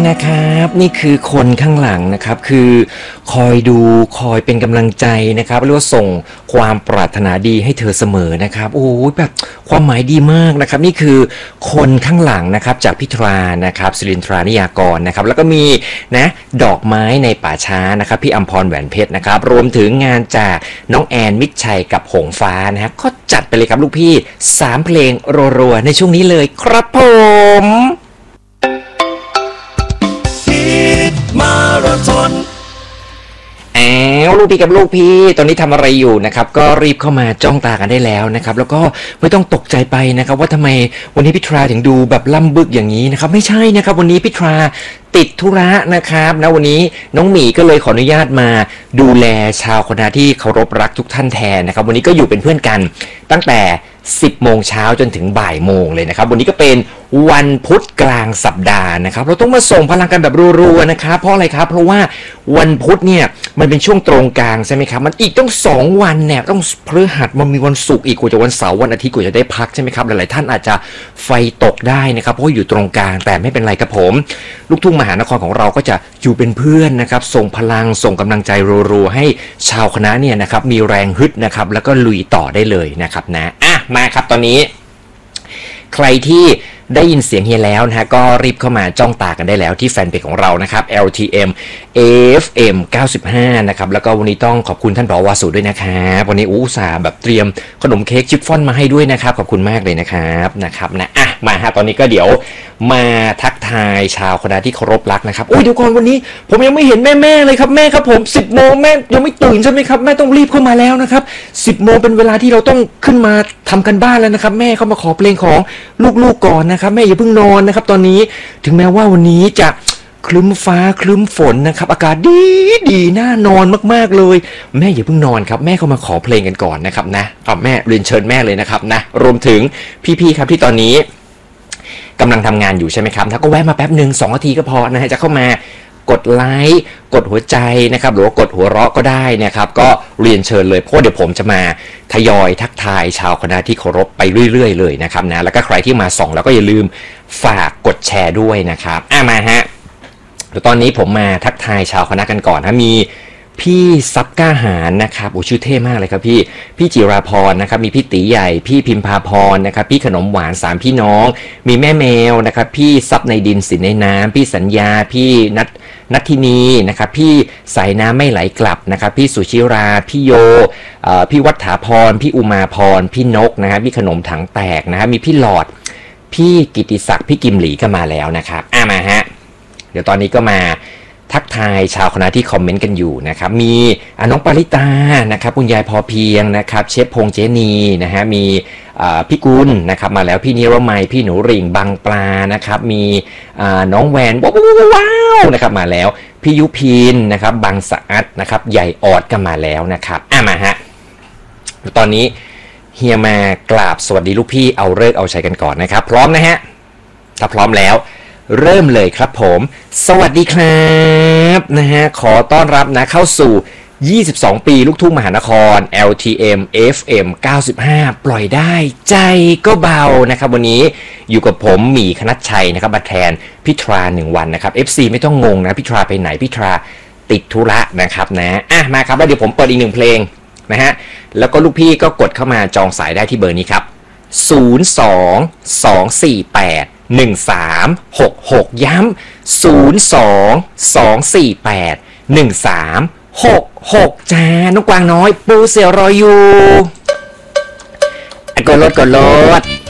นะครับนี่คือคนข้างหลังนะครับคือคอยดูคอยเป็นกำลังใจนะครับเรียกว่าส่งความปรารถนาดีให้เธอเสมอนะครับโอ้ยแบบความหมายดีมากนะครับนี่คือคนข้างหลังนะครับจากพิธรานะครับศิรินทรานิยากรนะครับแล้วก็มีนะดอกไม้ในป่าช้านะครับพี่อัมพรแหวนเพชรนะครับรวมถึงงานจากน้องแอนมิตรชัยกับหงฟ้านะฮะก็จัดไปเลยครับลูกพี่3เพลงรัวๆในช่วงนี้เลยครับผมมาราธอนลูกพี่กับลูกพี่ตอนนี้ทำอะไรอยู่นะครับก็รีบเข้ามาจ้องตากันได้แล้วนะครับแล้วก็ไม่ต้องตกใจไปนะครับว่าทำไมวันนี้พิธราถึงดูแบบล่ำบึกอย่างนี้นะครับไม่ใช่นะครับวันนี้พิธราติดธุระนะครับนะวันนี้น้องหมีก็เลยขออนุญาตมาดูแลชาวคณะที่เคารพรักทุกท่านแทนนะครับวันนี้ก็อยู่เป็นเพื่อนกันตั้งแต่10 โมงเช้าจนถึงบ่ายโมงเลยนะครับวันนี้ก็เป็นวันพุธกลางสัปดาห์นะครับเราต้องมาส่งพลังกันแบบรัวๆนะครับเพราะอะไรครับเพราะว่าวันพุธเนี่ยมันเป็นช่วงตรงกลางใช่ไหมครับมันอีกต้อง2 วันเนี่ยต้องพฤหัสมันมีวันศุกร์อีกกว่าจะวันเสาร์วันอาทิตย์กว่าจะได้พักใช่ไหมครับหลายๆท่านอาจจะไฟตกได้นะครับเพราะอยู่ตรงกลางแต่ไม่เป็นไรครับผมลูกทุ่งมหานครของเราก็จะอยู่เป็นเพื่อนนะครับส่งพลังส่งกำลังใจรัวๆให้ชาวคณะเนี่ยนะครับมีแรงฮึดนะครับแล้วก็ลุยต่อได้เลยนะครับนะมาครับตอนนี้ใครที่ได้ยินเสียงเฮียแล้วนะฮะก็รีบเข้ามาจ้องตากันได้แล้วที่แฟนเพจของเรานะครับ LTM FM 95นะครับแล้วก็วันนี้ต้องขอบคุณท่านผอ.วาสุด้วยนะครับวันนี้อุตส่าห์แบบเตรียมขนมเค้กชิฟฟ่อนมาให้ด้วยนะครับขอบคุณมากเลยนะครับนะมาฮะตอนนี้ก็เดี๋ยวมาทักทายชาวคณะที่เคารพรักนะครับโอ้ยเดี๋ยวก่อนวันนี้ผมยังไม่เห็นแม่เลยครับแม่ครับผม10 โมงแม่ยังไม่ตื่นใช่ไหมครับแม่ต้องรีบเข้ามาแล้วนะครับ10 โมงเป็นเวลาที่เราต้องขึ้นมาทำกันบ้านแล้วนะครับแม่เข้ามาขอเพลงของลูกๆก่อนนะครับแม่อย่าเพิ่งนอนนะครับตอนนี้ถึงแม้ว่าวันนี้จะครึ้มฟ้าครึ้มฝนนะครับอากาศดีน่านอนมากๆเลยแม่อย่าเพิ่งนอนครับแม่เข้ามาขอเพลงกันก่อนนะครับนะแม่เรียนเชิญแม่เลยนะครับนะรวมถึงพี่ๆครับที่ตอนนี้กำลังทำงานอยู่ใช่ไหมครับถ้าก็แวะมาแป๊บหนึ่ง2 นาทีก็พอนะฮะจะเข้ามากดไลค์กดหัวใจนะครับหรือว่ากดหัวเราะก็ได้นะครับก็เรียนเชิญเลยเพราะเดี๋ยวผมจะมาทยอยทักทายชาวคณะที่เคารพไปเรื่อยๆเลยนะครับนะแล้วก็ใครที่มาส่องแล้วก็อย่าลืมฝากกดแชร์ด้วยนะครับมาฮะเดี๋ยวตอนนี้ผมมาทักทายชาวคณะกันก่อนนะมีพี่ซับก้าหารนะครับโอ้ชื่อเท่มากเลยครับพี่จิราพรนะครับมีพี่ตีใหญ่พี่พิมพาพรนะครับพี่ขนมหวาน3 พี่น้องมีแม่แมวนะครับพี่ซับในดินสินในน้ำพี่สัญญาพี่นัทธินีนะครับพี่สายน้ำไม่ไหลกลับนะครับพี่สุชิราพี่โยพี่วัฒาพรพี่อุมาพรพี่นกนะครับพี่ขนมถังแตกนะครับมีพี่หลอดพี่กิติศักดิ์พี่กิมหลีก็มาแล้วนะครับมาฮะเดี๋ยวตอนนี้ก็มาทักทายชาวคณะที่คอมเมนต์กันอยู่นะครับมีน้องปาริตานะครับคุณยายพอเพียงนะครับเชฟพงษ์เจนีนะฮะมีพี่กุลนะครับมาแล้วพี่นิรมัยพี่หนูริ่งบางปลานะครับมีน้องแวนว้าวนะครับมาแล้วพี่ยุพินนะครับบางสะอาดนะครับใหญ่ออดก็มาแล้วนะครับมาฮะตอนนี้เฮียมากราบสวัสดีลูกพี่เอาเลิกเอาชัยกันก่อนนะครับพร้อมนะฮะถ้าพร้อมแล้วเริ่มเลยครับผมสวัสดีครับนะฮะขอต้อนรับนะเข้าสู่22 ปีลูกทุ่งมหานคร LTM FM 95ปล่อยได้ใจก็เบานะครับวันนี้อยู่กับผมหมีคณัชชัยนะครับมาแทนพิธรา1 วันนะครับ FC ไม่ต้องงงนะพิธราไปไหนพิธราติดธุระนะครับนะมาครับแล้วเดี๋ยวผมเปิดอีก1 เพลงนะฮะแล้วก็ลูกพี่ก็กดเข้ามาจองสายได้ที่เบอร์นี้ครับ022481366ย้ำ022481366จ้าน้องกวางน้อยปูเสี่ยวรออยู่กดรถ